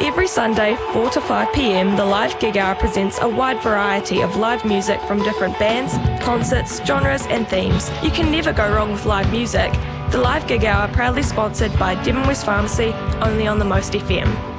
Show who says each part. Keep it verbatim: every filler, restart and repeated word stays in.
Speaker 1: Every Sunday, four to five p m, the Live Gig Hour presents a wide variety of live music from different bands, concerts, genres and themes. You can never go wrong with live music. The Live Gig Hour proudly sponsored by Devon West Pharmacy, only on the Most F M.